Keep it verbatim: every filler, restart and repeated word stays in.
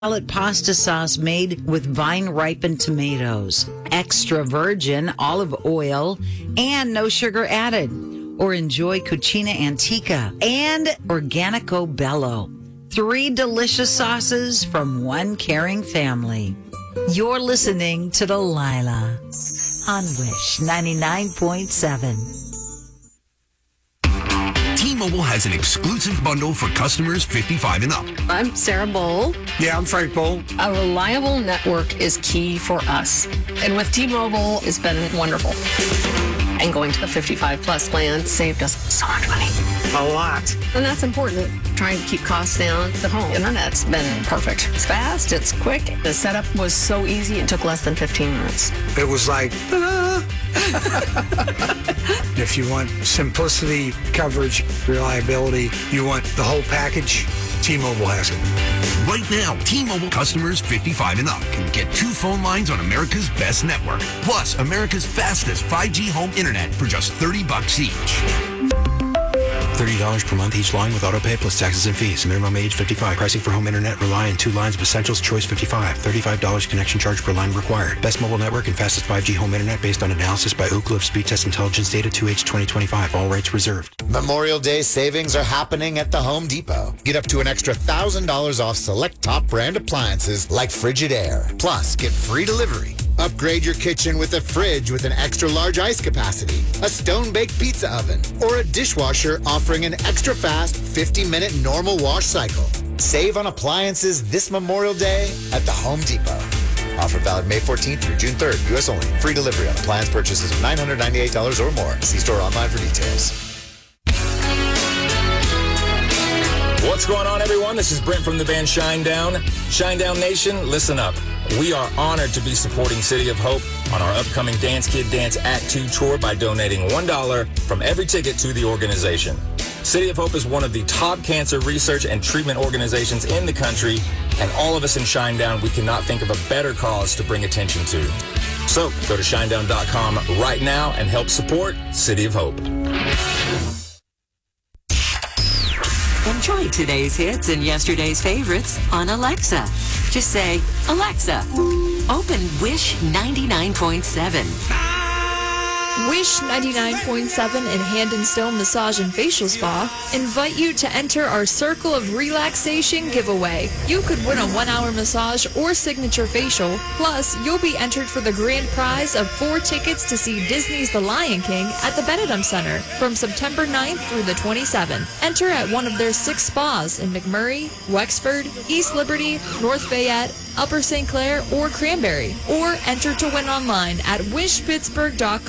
Salad pasta sauce made with vine-ripened tomatoes, extra virgin olive oil, and no sugar added. Or enjoy Cucina Antica and Organico Bello. Three delicious sauces from one caring family. You're listening to Delilah on Wish ninety-nine point seven. T-Mobile has an exclusive bundle for customers fifty-five and up. I'm Sarah Bowl. Yeah, I'm Frank Bowl. A reliable network is key for us. And with T-Mobile, it's been wonderful. And going to the fifty-five plus plan saved us so much money. A lot. And that's important. Trying to keep costs down. The home internet's been perfect. It's fast, it's quick. The setup was so easy, it took less than fifteen minutes. It was like, ah. If you want simplicity, coverage, reliability, you want the whole package, T-Mobile has it. Right now, T-Mobile customers fifty-five and up can get two phone lines on America's best network, plus America's fastest five G home internet for just thirty bucks each. thirty dollars per month each line with autopay plus taxes and fees. Minimum age fifty-five. Pricing for home internet rely on two lines of Essentials Choice fifty-five. thirty-five dollars connection charge per line required. Best mobile network and fastest five G home internet based on analysis by Ookla of Speed Test Intelligence Data two H twenty twenty-five. All rights reserved. Memorial Day savings are happening at the Home Depot. Get up to an extra one thousand dollars off select top brand appliances like Frigidaire. Plus, get free delivery. Upgrade your kitchen with a fridge with an extra large ice capacity, a stone-baked pizza oven, or a dishwasher offering an extra fast fifty minute normal wash cycle. Save on appliances this Memorial Day at the Home Depot. Offer valid May fourteenth through June third, U S only. Free delivery on appliance purchases of nine hundred ninety-eight dollars or more. See store online for details. What's going on, everyone? This is Brent from the band Shinedown. Shinedown Nation, listen up. We are honored to be supporting City of Hope on our upcoming Dance Kid Dance Act two tour by donating one dollar from every ticket to the organization. City of Hope is one of the top cancer research and treatment organizations in the country, and all of us in Shinedown, we cannot think of a better cause to bring attention to. So go to shinedown dot com right now and help support City of Hope. Enjoy today's hits and yesterday's favorites on Alexa. Just say, Alexa, open Wish ninety-nine point seven. Wish ninety-nine point seven and Hand and Stone Massage and Facial Spa invite you to enter our Circle of Relaxation giveaway. You could win a one-hour massage or signature facial. Plus, you'll be entered for the grand prize of four tickets to see Disney's The Lion King at the Benedum Center from September ninth through the twenty-seventh. Enter at one of their six spas in McMurray, Wexford, East Liberty, North Fayette, Upper Saint Clair, or Cranberry. Or enter to win online at wish pittsburgh dot com.